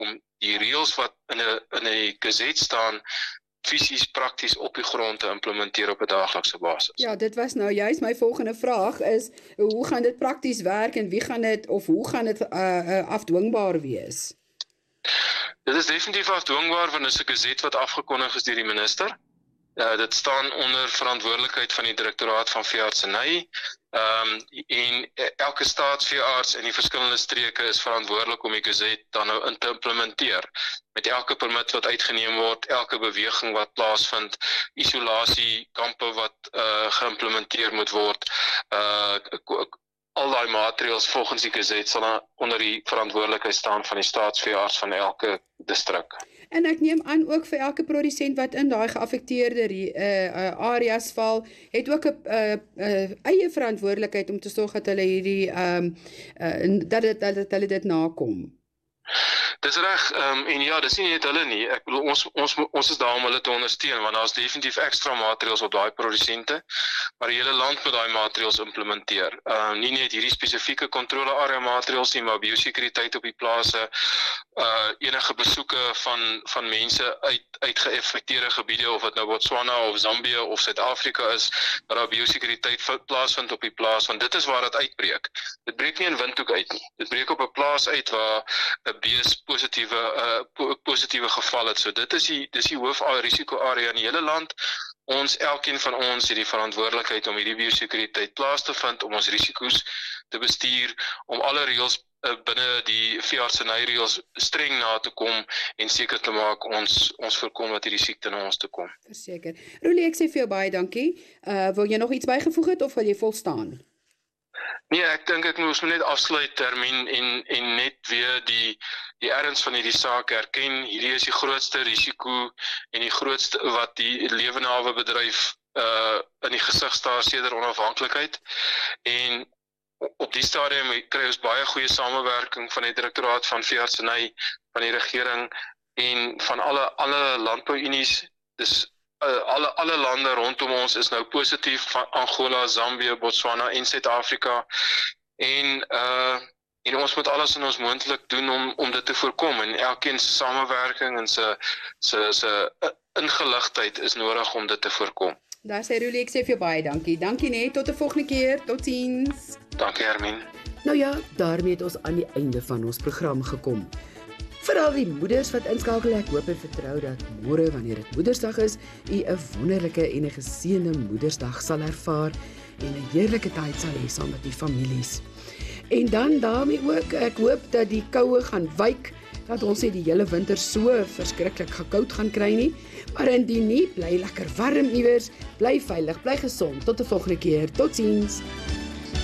om die reëls wat in 'n gazette staan fisies prakties op die grond te implementeer op 'n daaglikse basis. Ja, dit was nou juist my volgende vraag is, hoe gaan dit prakties werk en hoe gaan dit afdwingbaar wees? Dit is definitief afdwingbaar want dit is 'n gazette wat afgekondig is deur die minister. Dit staan onder verantwoordelikheid van die direktoraat van veeartseny. En elke staatsveearts in die verskillende streke is verantwoordelik om die gazette dan nou in te implementeer. Met elke permit wat uitgeneem word, elke beweging wat plaasvind, isolasiekampe wat geïmplementeer moet word, al daai maatreëls volgens die gazette sal onder die verantwoordelikheid staan van die staatsveearts van elke distrik. En ek neem aan ook vir elke produsent wat in daai geaffekteerde areas val, het ook 'n eie verantwoordelikheid om te sorg dat hulle hierdie dat hulle dit nakom. Dis reg, en ja, dis nie net hulle nie. Ek bedoel ons is daar om hulle te ondersteun want daar's definitief ekstra maatreëls op daai produsente, maar die hele land moet daai maatreëls implementeer. Nie net hierdie spesifieke kontrolearea maatreëls nie, maar biosekuriteit op die plase, enige besoeke van mense uit geaffekteerde gebiede, of dit nou Botswana of Zambië of Suid-Afrika is, dat daar biosekuriteit plaasvind op die plaas, want dit is waar dit uitbreek. Dit breek nie in Windhoek uit nie. Dit breek op 'n plaas uit waar 'n bees positiewe geval het. So dis die hoofrisikoarea in die hele land. Elkeen van ons het die verantwoordelikheid om hierdie biosekuriteit plaas te vind, om ons risiko's te bestuur, om alle reëls binne die veeartsenyreëls streng na te kom en seker te maak ons voorkom dat hierdie siekte na ons toe kom. Verseker. Roelie, ek sê vir jou baie dankie. Wil jy nog iets bygevoeg het of wil jy volstaan? Nee, ek dink ek moet net afsluit termyn en net weer die erns van hierdie saak erken. Hierdie is die grootste risiko en die grootste wat die lewenawe bedryf in die gesig staar sedert onafhanklikheid. En op die stadium kry ons baie goeie samewerking van die direktoraat van veeartseny, van die regering en van alle landbouunies. Dis alle lande rondom ons is nou positief, van Angola, Zambië, Botswana en Suid-Afrika. En ons moet alles in ons moontlik doen om dit te voorkom. En elkeen se samewerking en se ingeligtheid is nodig om dit te voorkom. Daar sê Roelie, ek sê vir jou baie dankie. Dankie net, tot 'n volgende keer. Totsiens. Dankie Hermine. Nou ja, daarmee het ons aan die einde van ons program gekom. Vir al die moeders wat inskakel, ek hoop en vertrou dat môre, wanneer dit Moedersdag is, u 'n wonderlike en 'n geseënde Moedersdag sal ervaar en 'n heerlike tyd sal hê saam met die families. En dan daarmee ook, ek hoop dat die koue gaan wyk, dat ons nie die hele winter so verskriklik gekoud gaan kry nie, maar indien nie, bly lekker warm iewers, bly veilig, bly gesond, tot 'n volgende keer, totsiens.